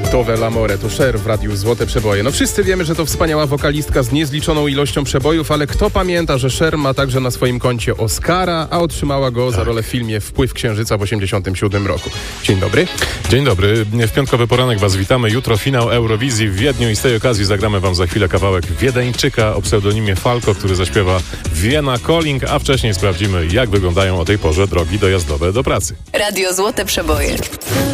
Tove l'amore to Cher w Radiu Złote Przeboje. No wszyscy wiemy, że to wspaniała wokalistka z niezliczoną ilością przebojów, ale kto pamięta, że Cher ma także na swoim koncie Oscara, a otrzymała go za rolę w filmie Wpływ Księżyca w 1987 roku. Dzień dobry. Dzień dobry. W piątkowy poranek Was witamy. Jutro finał Eurowizji w Wiedniu i z tej okazji zagramy Wam za chwilę kawałek Wiedeńczyka o pseudonimie Falco, który zaśpiewa Vienna Calling, a wcześniej sprawdzimy, jak wyglądają o tej porze drogi dojazdowe do pracy. Radio Złote Przeboje.